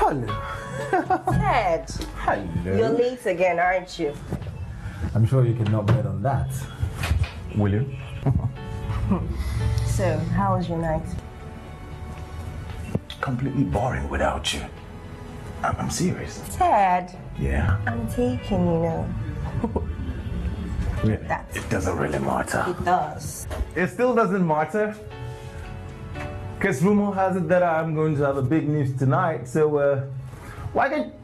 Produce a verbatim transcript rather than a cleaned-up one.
Hello. Ted. Hello. You're late again, aren't you? I'm sure you cannot bet on that. Will you? So, how was your night? Completely boring without you. I'm, I'm serious. Ted. Yeah? I'm taking, you know. Really? That. It doesn't really matter. It does. It still doesn't matter. Because rumor has it that I'm going to have a big news tonight, so uh, why, can,